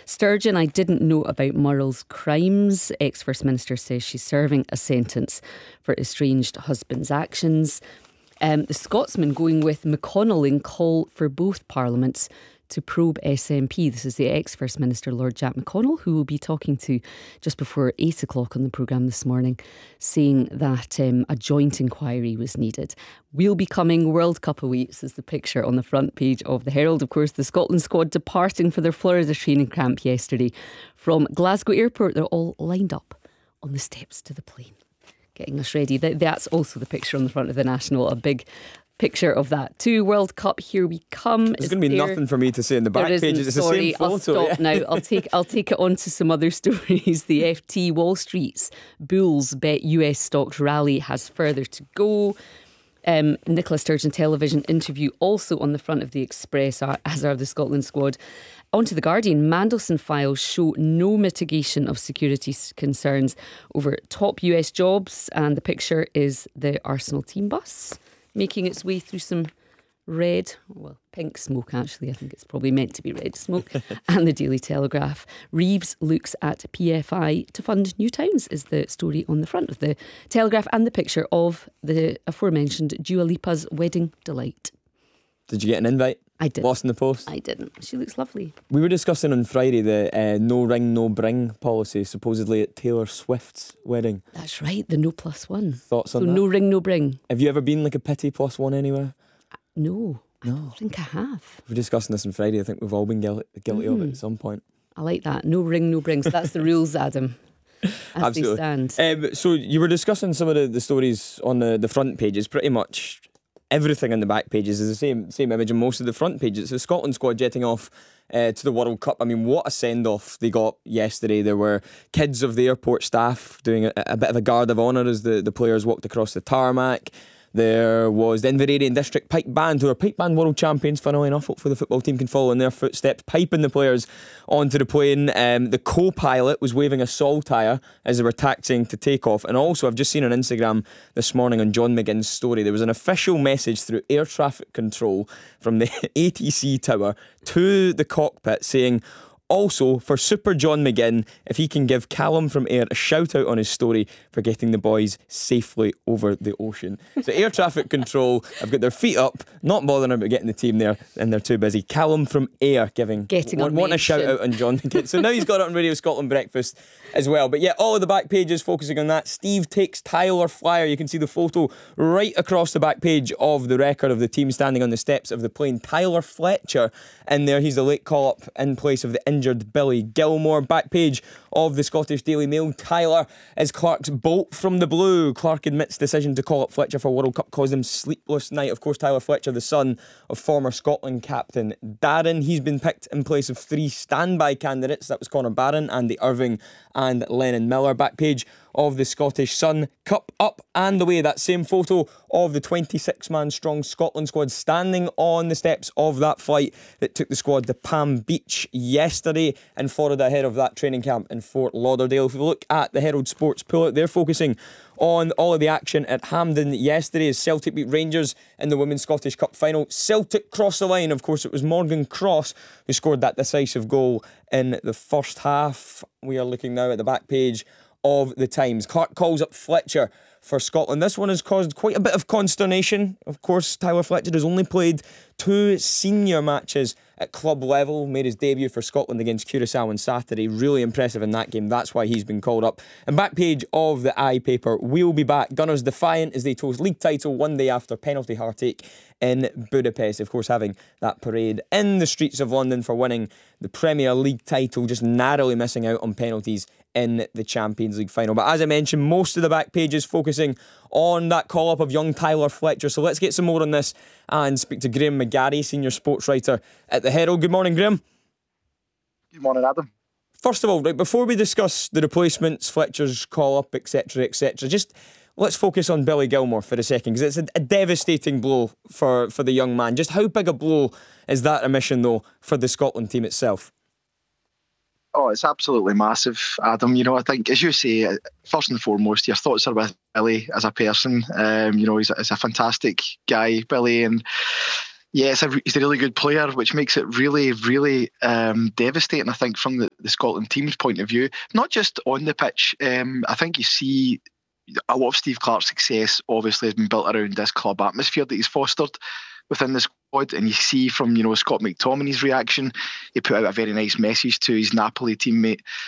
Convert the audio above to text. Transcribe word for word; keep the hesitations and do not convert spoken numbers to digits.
Sturgeon, I didn't know about Murrell's crimes. Ex-First Minister says she's serving a sentence for estranged husband's actions. Um, the Scotsman going with McConnell in call for both parliaments to probe S N P. This is the ex-First Minister, Lord Jack McConnell, who we'll be talking to just before eight o'clock on the programme this morning, saying that um, a joint inquiry was needed. We'll be coming World Cup away. This is the picture on the front page of the Herald. Of course, the Scotland squad departing for their Florida training camp yesterday from Glasgow Airport. They're all lined up on the steps to the plane, getting us ready. That's also the picture on the front of the National, a big picture of that. To World Cup, here we come. There's going to be there, nothing for me to say in the back pages. It's sorry, the same photo. I'll stop yeah. now. I'll take I'll take it on to some other stories. The F T Wall Street's Bulls bet U S stocks rally has further to go. Um, Nicola Sturgeon television interview also on the front of the Express, as are the Scotland squad. On to The Guardian. Mandelson files show no mitigation of security concerns over top U S jobs, and the picture is the Arsenal team bus making its way through some red, well, pink smoke actually. I think it's probably meant to be red smoke. And the Daily Telegraph. Reeves looks at P F I to fund new towns is the story on the front of the Telegraph, and the picture of the aforementioned Dua Lipa's wedding delight. Did you get an invite? I did. Lost in the post? I didn't. She looks lovely. We were discussing on Friday the uh, no ring, no bring policy, supposedly at Taylor Swift's wedding. That's right, the no plus one. Thoughts on so that? No ring, no bring. Have you ever been like a pity plus one anywhere? Uh, no, no, I don't think I have. We were discussing this on Friday. I think we've all been guilty, guilty mm. of it at some point. I like that. No ring, no bring. So that's the rules, Adam. As Absolutely. They stand. Um, so you were discussing some of the, the stories on the, the front pages. Pretty much everything on the back pages is the same same image, and most of the front pages. It's the Scotland squad jetting off uh, to the World Cup. I mean, what a send-off they got yesterday. There were kids of the airport staff doing a, a bit of a guard of honour as the, the players walked across the tarmac. There was the Inveraray District Pipe Band, who are Pipe Band world champions, funnily enough. Hopefully the football team can follow in their footsteps, piping the players onto the plane. Um, the co-pilot was waving a saltire as they were taxiing to take off. And also, I've just seen on Instagram this morning on John McGinn's story, there was an official message through air traffic control from the A T C tower to the cockpit saying, also, for Super John McGinn, if he can give Callum from Ayr a shout out on his story for getting the boys safely over the ocean. So air traffic control have got their feet up, not bothering about getting the team there, and they're too busy. Callum from Ayr giving getting want, want a shout out on John McGinn. So now he's got it on Radio Scotland Breakfast as well. But yeah, all of the back pages focusing on that. Steve takes Tyler Flyer. You can see the photo right across the back page of the record of the team standing on the steps of the plane. Tyler Fletcher in there. He's the late call-up in place of the injured Billy Gilmore. Back page of the Scottish Daily Mail. Tyler is Clark's bolt from the blue. Clark admits decision to call up Fletcher for World Cup caused him sleepless night. Of course, Tyler Fletcher, the son of former Scotland captain Darren. He's been picked in place of three standby candidates. That was Conor Barron, Andy Irving and Lennon Miller. Back page of the Scottish Sun. Cup up and away. That same photo of the twenty-six man strong Scotland squad standing on the steps of that flight that took the squad to Palm Beach yesterday in Florida ahead of that training camp in Fort Lauderdale. If we look at the Herald Sports pullout, they're focusing on all of the action at Hampden yesterday as Celtic beat Rangers in the Women's Scottish Cup final. Celtic crossed the line. Of course, it was Morgan Cross who scored that decisive goal in the first half. We are looking now at the back page of the Times. Clark calls up Fletcher for Scotland. This one has caused quite a bit of consternation. Of course, Tyler Fletcher has only played two senior matches at club level, made his debut for Scotland against Curaçao on Saturday. Really impressive in that game. That's why he's been called up. And back page of the I paper, we'll be back. Gunners defiant as they toast league title one day after penalty heartache in Budapest. Of course, having that parade in the streets of London for winning the Premier League title, just narrowly missing out on penalties in the Champions League final. But as I mentioned, most of the back pages focusing on that call-up of young Tyler Fletcher. So let's get some more on this and speak to Graham McGarry, senior sports writer at the Herald. Good morning, Graham. Good morning, Adam. First of all, right, before we discuss the replacements, Fletcher's call-up, et cetera, et cetera, just let's focus on Billy Gilmore for a second, because it's a, a devastating blow for, for the young man. Just how big a blow is that omission, though, for the Scotland team itself? Oh, it's absolutely massive, Adam. You know, I think, as you say, first and foremost, your thoughts are with Billy as a person. Um, you know, he's a, he's a fantastic guy, Billy, and Yeah, it's a, he's a really good player, which makes it really, really um, devastating, I think, from the, the Scotland team's point of view. Not just on the pitch. Um, I think you see a lot of Steve Clarke's success obviously has been built around this club atmosphere that he's fostered within the squad. And you see from, you know, Scott McTominay's reaction, he put out a very nice message to his Napoli teammate